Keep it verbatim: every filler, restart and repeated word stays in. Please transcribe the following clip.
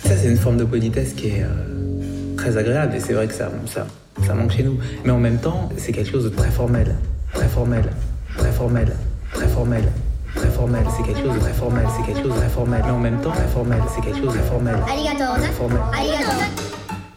Ça, c'est une forme de politesse qui est euh, très agréable et c'est vrai que ça, ça, ça manque chez nous. Mais en même temps, c'est quelque chose de très formel, très formel, très formel, très formel. Très formel, c'est quelque chose de très formel, c'est quelque chose de très formel. Mais en même temps, très formel, c'est quelque chose de formel. Alligator, très formel. alligator.